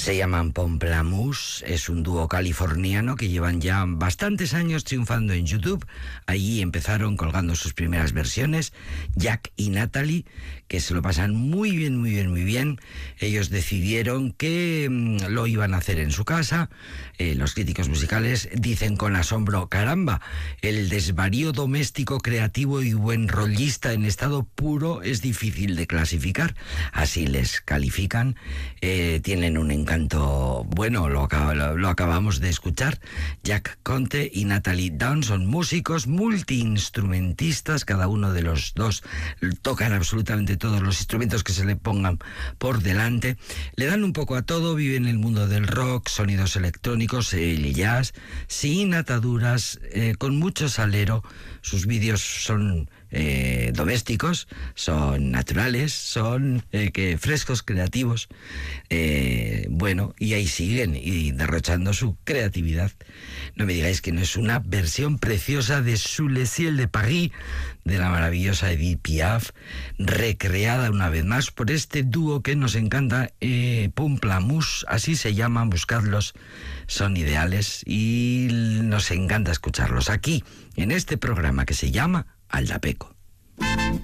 Se llaman Pomplamoose, es un dúo californiano que llevan ya bastantes años triunfando en YouTube. Allí empezaron colgando sus primeras versiones, Jack y Natalie, que se lo pasan muy bien, muy bien, muy bien. Ellos decidieron que lo iban a hacer en su casa. Los críticos musicales dicen con asombro, caramba, el desvarío doméstico, creativo y buen rollista en estado puro es difícil de clasificar. Así les califican. Tienen un encanto, bueno, lo acabamos de escuchar. Jack Conte y Natalie Dunn son músicos multiinstrumentistas, cada uno de los dos tocan absolutamente todos los instrumentos que se le pongan por delante, le dan un poco a todo, viven en el mundo del rock, sonidos electrónicos, el jazz, sin ataduras, con mucho salero. Sus vídeos son domésticos, son naturales, son frescos, creativos, bueno, y ahí siguen y derrochando su creatividad. No me digáis que no es una versión preciosa de Sous le ciel de Paris, de la maravillosa Edith Piaf, recreada una vez más por este dúo que nos encanta, Pomplamoose, así se llaman, buscadlos, son ideales y nos encanta escucharlos aquí, en este programa que se llama Aldapeco.